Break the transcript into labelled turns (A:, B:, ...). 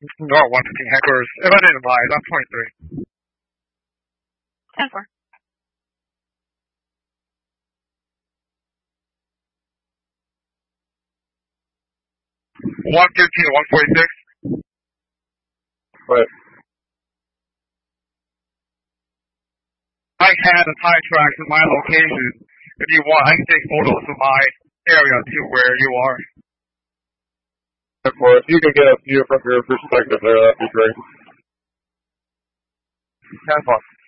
A: No, 115 hackers. If I didn't lie, I'm 23.
B: 10-4.
A: 115 to 146.
C: But
A: I had a tie tracks in my location. If you want, I can take photos of my area to where you are.
C: of course, you can get a view from your perspective there. That'd be great.
A: 10-4.